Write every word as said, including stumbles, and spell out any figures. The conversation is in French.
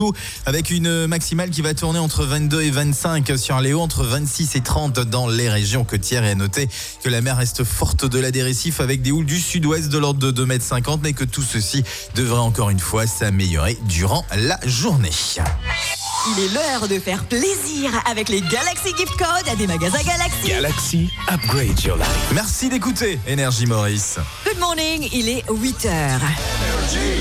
avec une maximale qui va tourner entre vingt-deux et vingt-cinq sur les hauts, entre vingt-six et trente dans les régions côtières. Et à noter que la mer reste forte au-delà des récifs avec des houles du sud-ouest de l'ordre de deux mètres cinquante, mais que tout ceci devrait encore une fois s'améliorer durant la journée. Il est l'heure de faire plaisir avec les Galaxy Gift Codes des magasins Galaxy. Galaxy, upgrade your life. Merci d'écouter Énergie Maurice. Good morning, il est huit heures.